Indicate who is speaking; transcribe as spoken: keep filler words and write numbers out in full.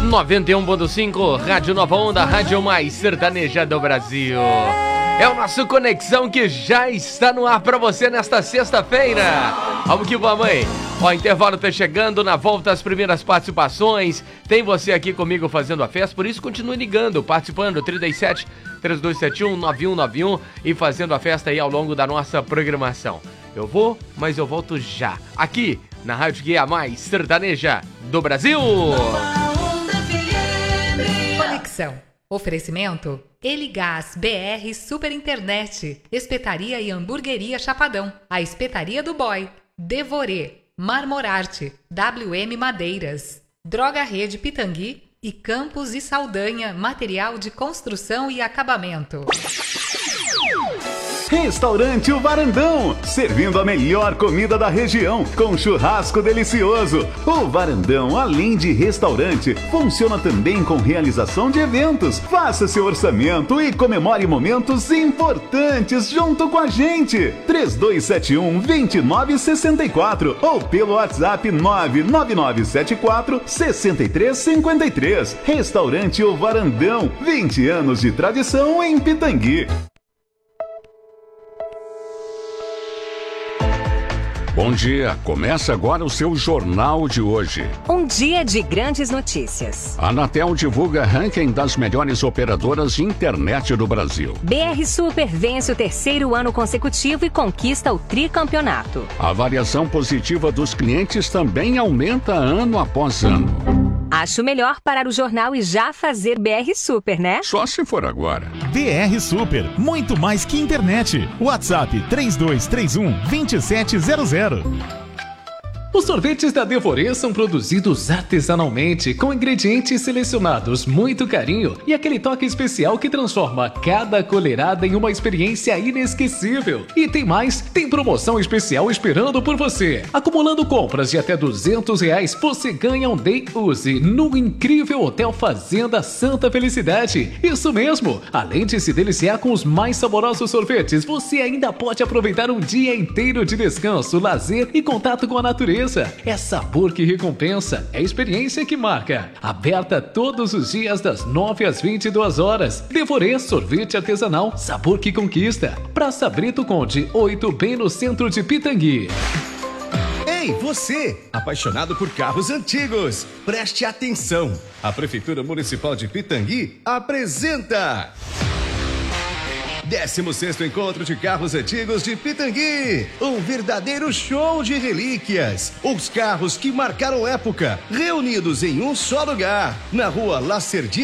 Speaker 1: noventa e um ponto cinco, Rádio Nova Onda, rádio mais sertaneja do Brasil. É o nosso Conexão que já está no ar para você nesta sexta-feira. Vamos que vamos, hein? Ó, o intervalo tá chegando, na volta as primeiras participações. Tem você aqui comigo fazendo a festa, por isso continue ligando, participando, trinta e sete, três dois sete um, nove um nove um e fazendo a festa aí ao longo da nossa programação. Eu vou, mas eu volto já, aqui na Rádio que é a mais sertaneja do Brasil.
Speaker 2: Conexão. Oferecimento Eligás B R Super Internet, Espetaria e Hamburgueria Chapadão, a Espetaria do Boy, Devorê, Marmorarte, W M Madeiras, Droga Rede Pitangui e Campos e Saldanha, material de construção e acabamento.
Speaker 3: Restaurante O Varandão, servindo a melhor comida da região, com churrasco delicioso. O Varandão, além de restaurante, funciona também com realização de eventos. Faça seu orçamento e comemore momentos importantes junto com a gente. três dois sete um, dois nove seis quatro ou pelo WhatsApp nove nove nove sete quatro, seis três cinco três. Restaurante O Varandão, vinte anos de tradição em Pitangui.
Speaker 4: Bom dia, começa agora o seu Jornal de hoje.
Speaker 5: Um dia de grandes notícias.
Speaker 4: A Anatel divulga ranking das melhores operadoras de internet do Brasil.
Speaker 5: B R Super vence o terceiro ano consecutivo e conquista o tricampeonato.
Speaker 4: A variação positiva dos clientes também aumenta ano após ano.
Speaker 5: Acho melhor parar o jornal e já fazer B R Super, né?
Speaker 4: Só se for agora.
Speaker 6: B R Super, muito mais que internet. WhatsApp três dois três um, dois sete zero zero.
Speaker 7: Os sorvetes da Devorê são produzidos artesanalmente, com ingredientes selecionados, muito carinho e aquele toque especial que transforma cada colherada em uma experiência inesquecível. E tem mais, tem promoção especial esperando por você. Acumulando compras de até duzentos reais, você ganha um day use no incrível Hotel Fazenda Santa Felicidade. Isso mesmo! Além de se deliciar com os mais saborosos sorvetes, você ainda pode aproveitar um dia inteiro de descanso, lazer e contato com a natureza. É sabor que recompensa, é experiência que marca. Aberta todos os dias das nove às vinte e duas horas. Devorê sorvete artesanal, sabor que conquista. Praça Brito Conde, oito, bem no centro de Pitangui.
Speaker 8: Ei, você, apaixonado por carros antigos, preste atenção. A Prefeitura Municipal de Pitangui apresenta décimo sexto Encontro de Carros Antigos de Pitangui. Um verdadeiro show de relíquias. Os carros que marcaram época, reunidos em um só lugar, na rua Lacerdi